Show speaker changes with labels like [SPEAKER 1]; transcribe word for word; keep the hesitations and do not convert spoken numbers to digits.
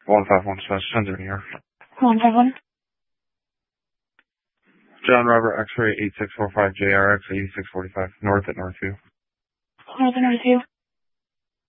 [SPEAKER 1] one five one slash Shenzhen here.
[SPEAKER 2] one five one.
[SPEAKER 1] John Robert X-ray eight six four five J R X eighty-six forty-five, north at Northview.
[SPEAKER 2] North at Northview.